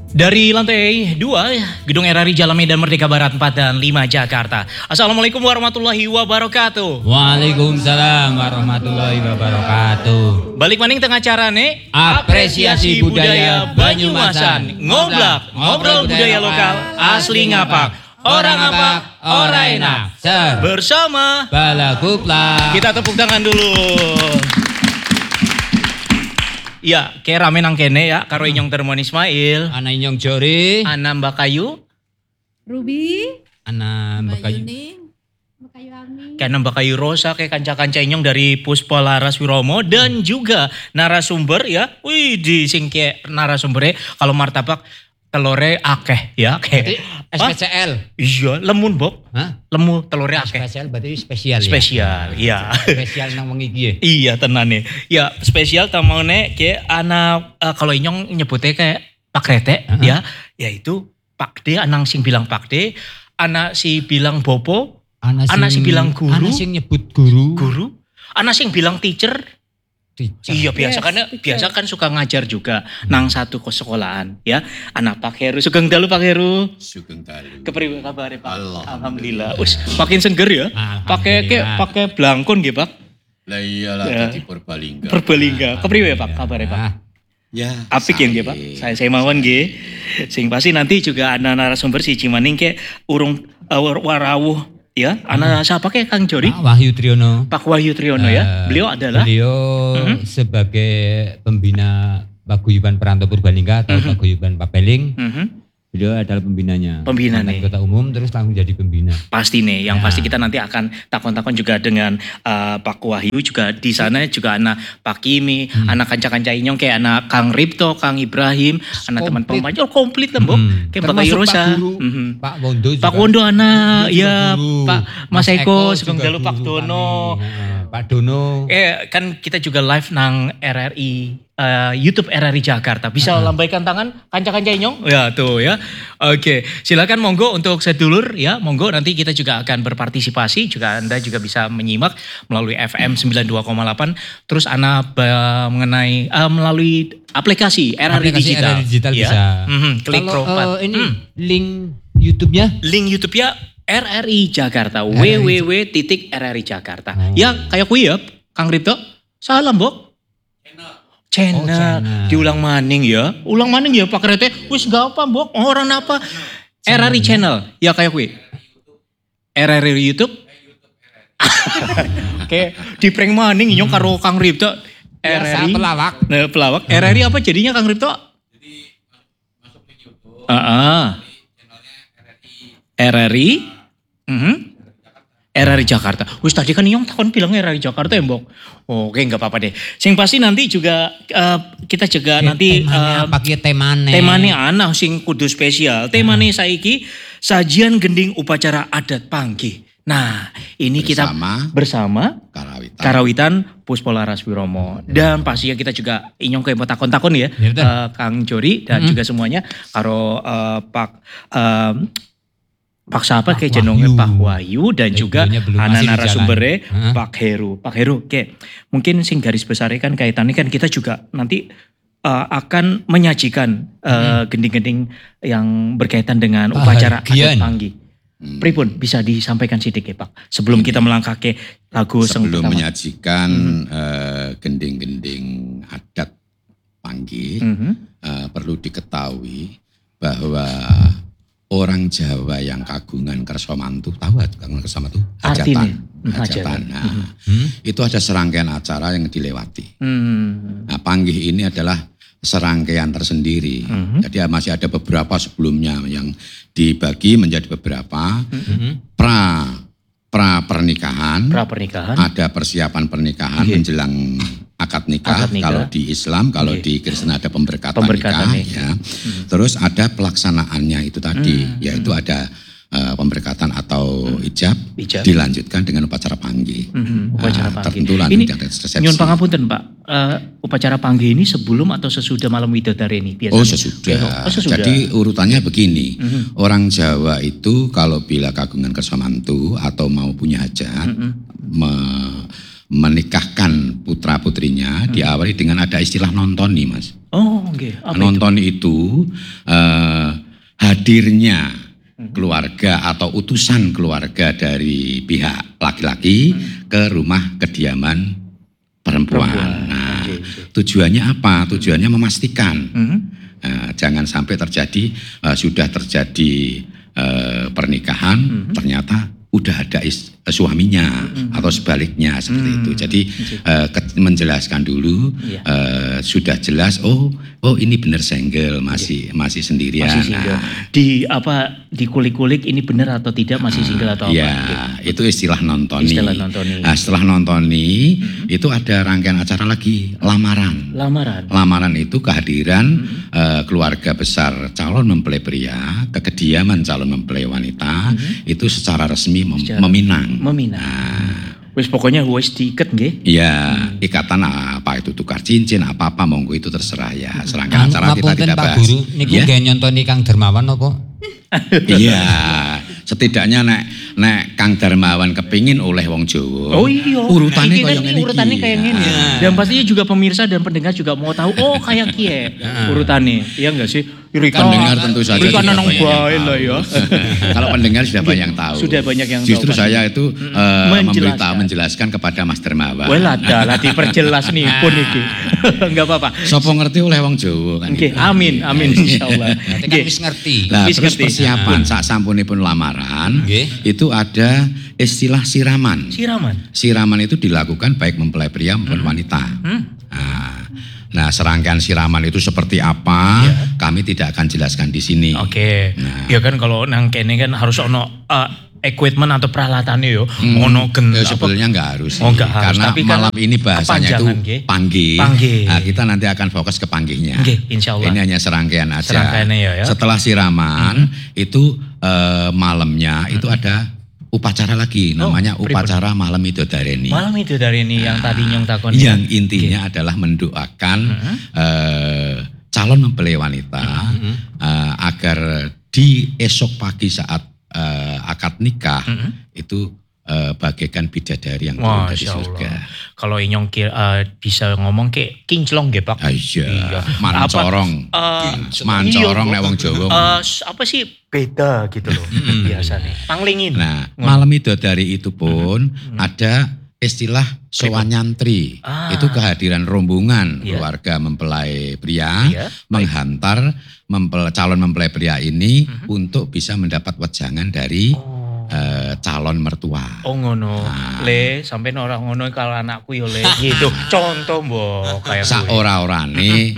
Dari lantai 2 Gedung RRI Jalan Medan Merdeka Barat 4 dan 5 Jakarta. Assalamualaikum warahmatullahi wabarakatuh. Waalaikumsalam warahmatullahi wabarakatuh. Balik maning tengah acara nih Apresiasi budaya Banyumasan. Ngobrol budaya lokal asli ngapak. Orang ngapak, orang enak. Bersama Balagupla. kita tepuk tangan dulu. Ya, kayak rame nang kene ya, karo Inyong Termon Ismail, Ana Inyong Jori, Ana Mbak Kayu, Ruby, Ana Mbak Bakayu. Yuning, Mbak Kayu Ami. kayak Mbak Kayu Rosa, kayak kanca-kanca Inyong dari Puspa Laras Wiromo dan juga narasumber ya. Wih, di sing kayak narasumbernya kalau martabak telore akeh ya, kayak SPCL. iya, lemun Bob. Hah? Lemu telore akeh. SPCL berarti spesial ya? Spesial, iya. Spesial nang wengi iki ya? Iya tenane. Ya spesial tamone kayak anak kalau Inyong nyebutnya kayak Pak Rete ya, yaitu Pak D, anak sing bilang Pak D, anak si bilang Bopo, anak sing bilang guru, Ana sing nyebut guru. anak sing bilang teacher. Teacher. Iya biasa Yes, kan teacher. biasa kan suka ngajar juga nang satu sekolahan ya. Anak Pak Heru, sugeng dalu Pak Heru. Sugeng dalu. Kepriwe kabare Pak? Alhamdulillah. Us makin seger ya. Pakai Alhamdulillah. pakai blangkon nggih Pak. Lah iyalah Ya. dadi Purbalingga. Perbalingga. Kepriwe Pak kabare Pak? Ah, Ya. Apik ya nggih Pak. Saya mawon nggih. Sing pasti nanti juga ada narasumber si Cimaning ke urung warawuh ya. Ana siapa ke Kang Jori? Pak Wahyu Triyono. Pak Wahyu Triyono ya. Beliau adalah Beliau sebagai pembina Paguyuban Perantau Purbalingga atau Paguyuban Papeling. Beliau adalah pembinanya. Pembina Mantan nih. Kota Umum terus langsung jadi pembina. pasti nih, yang Ya. pasti kita nanti akan takon-takon juga dengan Pak Wahyu juga di sana juga anak Pak Kimi, anak kanca-kanca Inyong kayak anak Kang Ripto, Kang Ibrahim, anak teman Komplit. pemain, oh komplit lah Bob, kayak Bapak Termasuk Yurosa, Pak Guru, Pak Wondo juga. Pak Wondo anak, Beliau juga ya guru. Pak Mas Eko, sugeng juga dalu Pak guru Dono. kami. Pak Dono. Kan kita juga live nang RRI YouTube RRI Jakarta. Bisa lambaikan tangan kanca-kanca Inyong? Ya tuh ya. Oke, silakan monggo untuk sedulur ya. Monggo nanti kita juga akan berpartisipasi. Juga Anda juga bisa menyimak melalui FM 92,8. Terus mengenai melalui aplikasi RRI Aplikasi Digital. RRI Digital ya. bisa. Klik Kalau Pro4. ini link YouTube-nya Link YouTube-nya RRI Jakarta. RRI. www.rri Jakarta. Ya, kayak kuy ya, Kang Ripto. Salam, Bok. Channel. Oh, channel. Diulang maning ya. Ulang maning ya Pak Rete. Wis gak apa, Bok. Orang apa? RRI Channel. Ya kayak kuy. RRI YouTube. Oke, di prank maning Inyong karo Kang Ripto. biasa RRI. pelawak. Nah, pelawak. RRI apa jadinya Kang Ripto? RRI. RRI Jakarta. Wis tadi kan Inyong takon bilang RRI Jakarta ya, Mbok. Oke, enggak apa-apa deh. Sing pasti nanti juga kita juga nanti temanya apa ki temane? temane ana sing kudu spesial. Temane saiki sajian gending upacara adat Panggi. Nah, ini kita bersama Karawitan. Karawitan Puspa Laras Wiromo. Dan pastinya kita juga Inyong kayak mau takon-takon ya. Ya, betul. Kang Jori dan juga semuanya karo Pak siapa kayak jenongnya Wahyu. Pak Wahyu dan juga beliaunya belum anak masih di narasumbernya jalan. Pak Heru. Pak Heru, oke. Mungkin sing garis besarnya kan kaitannya kan kita juga nanti akan menyajikan gending-gending yang berkaitan dengan upacara adat Bahagian. Panggi. Pripun bisa disampaikan sidik ya Pak sebelum kita melangkah ke lagu yang Sebelum pertama. menyajikan gending-gending adat Panggi, perlu diketahui bahwa orang Jawa yang kagungan kersa mantu, tahu kagungan kersa mantu? Artinya? Hajatan. Nah, itu ada serangkaian acara yang dilewati. Nah, Panggih ini adalah serangkaian tersendiri. Jadi masih ada beberapa sebelumnya yang dibagi menjadi beberapa pra pernikahan, Pra pernikahan. ada persiapan pernikahan menjelang akad nikah. Akad nikah. Kalau di Islam, kalau di Kristen ada pemberkatan Pemberkatan nikah. Ya. Terus ada pelaksanaannya itu tadi, yaitu ada pemberkatan atau ijab, Ijab. dilanjutkan dengan upacara Panggi. Upacara Panggi. Tertentu lanjut Ini dengan resepsi. nyuwun pangapunten Pak. Upacara Panggi ini sebelum atau sesudah malam Widodari ini biasanya? Oh sesudah. Oh, sesudah. Jadi urutannya begini, orang Jawa itu kalau bila kagungan kersa mantu atau mau punya hajat, menikahkan putra-putrinya diawali dengan ada istilah nontoni, Mas. Oh, oke. Apa itu? Nontoni itu hadirnya keluarga atau utusan keluarga dari pihak laki-laki ke rumah kediaman perempuan. Nah, tujuannya apa? Tujuannya memastikan jangan sampai terjadi sudah terjadi pernikahan ternyata udah ada suaminya atau sebaliknya seperti itu. Jadi menjelaskan dulu sudah jelas oh ini benar single masih sendirian. Masih single. Di kulik-kulik ini benar atau tidak masih single atau apa? Ya, itu istilah nontoni. Nah, setelah nontoni itu ada rangkaian acara lagi lamaran. Lamaran itu kehadiran keluarga besar calon mempelai pria ke kediaman calon mempelai wanita itu secara resmi meminang. Wis pokoknya wis diikat nggih. Iya, ikatan apa itu tukar cincin apa monggo itu terserah ya. Serangkaian acara kita tidak bahas. Pak Guru niku nggih nyontoni Kang Darmawan apa? Iya, setidaknya nek Kang Darmawan kepingin oleh wong Jawa. Oh iya. Urutannya kayak ngene. Urutannya kayak gini. Dan pastinya juga pemirsa dan pendengar juga mau tahu kayak kie urutannya. Iya enggak sih? Pendengar tentu saja. Rika nanong bae lah ya. Kalau pendengar sudah banyak yang tahu. Sudah banyak yang tahu. Justru saya itu menjelaskan kepada Mas Darmawan. Well lah diperjelas nih pun iki. Enggak apa-apa. Sopo ngerti oleh wong Jawa kan. Oke, amin insyaallah. Nggih wis ngerti. Lah terus persiapan sak sampunipun lamaran itu ada istilah siraman. Siraman itu dilakukan baik mempelai pria maupun wanita. Nah, serangkaian siraman itu seperti apa? Kami tidak akan jelaskan di sini. Oke. Ya kan kalau nang kene kan harus ono equipment atau peralatannya yo. Ono sebetulnya enggak harus. Enggak harus. Karena tapi malam ini bahasanya itu panggih. Nah, kita nanti akan fokus ke panggihnya. Insyaallah. Ini hanya serangkaian aja. Setelah siraman itu malamnya itu ada upacara lagi namanya upacara malam Midodareni. Malam Midodareni yang tadi nyong takon. Yang intinya adalah mendoakan calon mempelai wanita agar di esok pagi saat akad nikah itu bagaikan bidadari yang turun dari surga. Kalau inyong bisa ngomong kayak kinclong nggih Pak. Iya. Mancorong. Mancorong nek wong Jawa. Apa sih beda gitu loh biasanya. Panglingin. Nah, malam Midodari itu pun ada istilah sowan nyantri. Itu kehadiran rombongan keluarga mempelai pria menghantar calon mempelai pria ini untuk bisa mendapat wejangan dari calon mertua. Oh ngono. Le, sampai orang ngono kalau anakku yo le gitu. Contoh mbok kayak sak ora-orane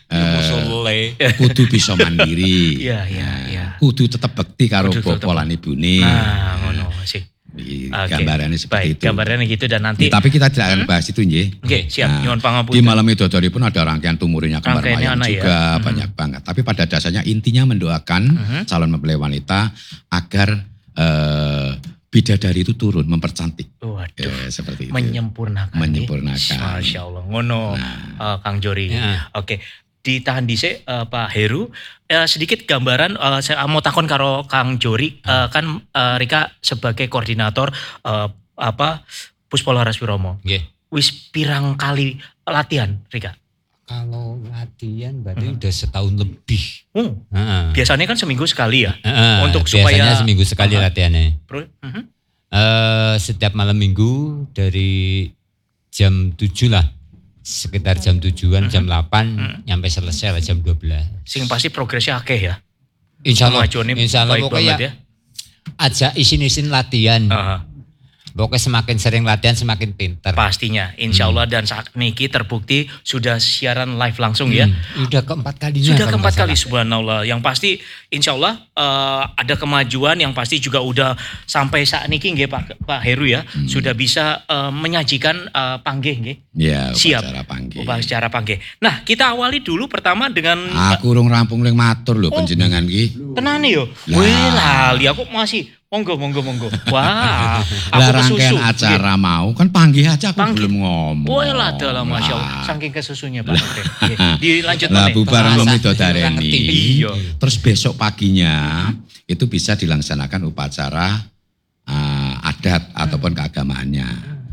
kudu bisa mandiri. Iya. Kudu tetap bekti karo bapak lan ibune. Nah, ngono sih. Gambarannya seperti itu. Gambarannya gitu dan nanti. Tapi kita tidak akan bahas itu nggih. Oke, siap. Nyuwun pangapunten. Di malam Midodari pun ada rangkaian tumurinya kembar mayang juga banyak banget. Tapi pada dasarnya intinya mendoakan calon mempelai wanita agar bidadari itu turun mempercantik. Waduh. Seperti itu. Menyempurnakan. Masya Allah. Ngono Kang Jori. Oke. Ditahan dhisik Pak Heru. Sedikit gambaran saya mau takon karo Kang Jori kan Rika sebagai koordinator Puspa Laras Wiromo. Wis pirang kali latihan Rika? Kalau latihan berarti udah setahun lebih. Biasanya kan seminggu sekali ya. Untuk biasanya supaya seminggu sekali latihannya. Setiap malam minggu dari jam 7 lah. Sekitar jam 7-an, jam 8 nyampe selesai lah jam 12. Sing pasti progresnya akeh ya. Insya Allah pokoknya ya. Ajak isin-isin latihan. Pokoknya semakin sering latihan semakin pintar. Pastinya, insya Allah dan saat niki terbukti sudah siaran live langsung ya. Sudah keempat kalinya. Sudah keempat kali subhanallah. Yang pasti insya Allah ada kemajuan yang pasti juga udah sampai saat niki nggih Pak Heru ya. Sudah bisa menyajikan panggih nggih. Ya, siap. Upacara panggih. Nah, kita awali dulu pertama dengan aku urung rampung ling matur lho panjenengan iki. Tenane yo. Weh lali aku masih Monggo. Wah, aku rangkaian acara mau kan panggih aja aku belum ngomong. Boleh lah dalam Masya Allah. Saking kesusunya Pak. Dilanjut lah bubar Midodareni. Iya. Terus besok paginya itu bisa dilaksanakan upacara adat ataupun keagamaannya.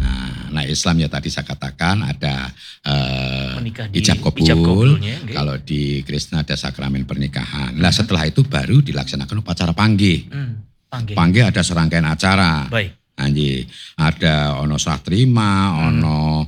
Nah Islam ya tadi saya katakan ada Menikah di ijab kabul. kabulnya, okay. Kalau di Kristen ada sakramen pernikahan. Nah setelah itu baru dilaksanakan upacara panggih. Panggih. Panggih ada serangkaian acara. Baik. Anji, ada ono serah terima, ono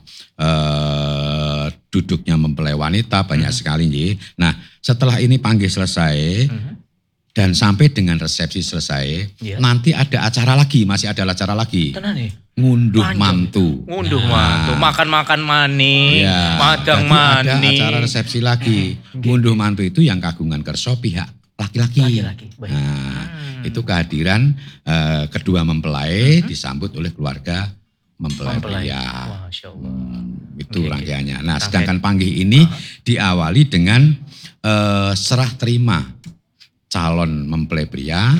duduknya mempelai wanita banyak sekali nji. Nah, setelah ini panggih selesai dan sampai dengan resepsi selesai, nanti ada acara lagi, masih ada acara lagi. Tenan nih. Ngunduh Panjang. mantu. Ngunduh mantu, makan-makan manis, Ya, madang jadi ada manis. acara resepsi lagi. Ngunduh mantu itu yang kagungan kerso pihak laki-laki. Laki-laki, baik. Nah, itu kehadiran kedua mempelai disambut oleh keluarga mempelai pria. Masya Allah. Itu Oke, rangkaiannya. Nah, Rangkaian. sedangkan panggih ini diawali dengan serah terima calon mempelai pria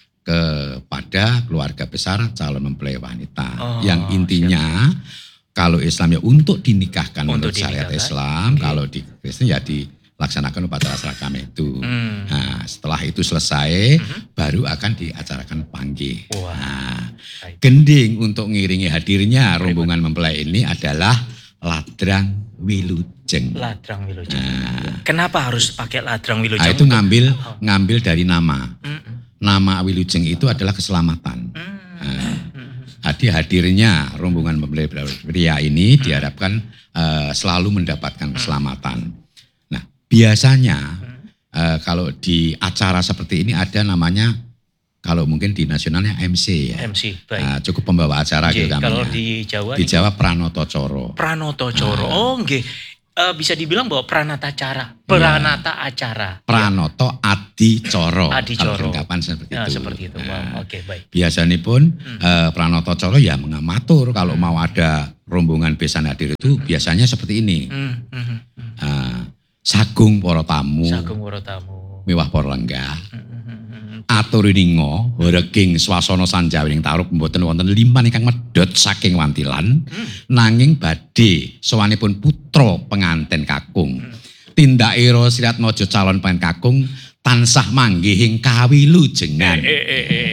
kepada keluarga besar calon mempelai wanita. Yang intinya kalau Islam ya untuk dinikahkan Untuk menurut syariat dinikahkan. Islam, kalau di Kristen ya dilaksanakan upacara seragam itu. Nah, setelah itu selesai baru akan diacarakan panggih. Wah. Nah, Baik. gending untuk ngiringi hadirnya rombongan mempelai ini adalah ladrang wilujeng. Ladrang wilujeng. Kenapa harus pakai ladrang wilujeng? Nah, itu ngambil dari nama. Nama wilujeng itu adalah keselamatan. Jadi hadirnya rombongan mempelai pria ini diharapkan selalu mendapatkan keselamatan. Nah, biasanya kalau di acara seperti ini ada namanya, kalau mungkin di nasionalnya MC ya. MC, baik. Nah, cukup pembawa acara gitu Kalau namanya. di Jawa? Di Jawa Pranoto Coro. Pranoto Coro. Oh, nggih. Bisa dibilang bahwa pranata acara. Pranata acara. Pranoto Adi Coro. Adi Kalau Coro. lengkapan seperti Ya, itu. seperti itu. Nah, Wow, oke, baik. biasanya pun Pranoto Coro ya mengatur kalau mau ada rombongan besan hadir itu biasanya seperti ini. Sagung para tamu, Sagung Worotamu. mewah para lenggah. Aturuningo reging swasana sanjawining tarup mboten wonten liman ingkang medhot saking wantilan nanging badhe sowanipun putra penganten kakung. Tindakira Sirat Maja calon penganten kakung tansah manggih ing kawilujengan.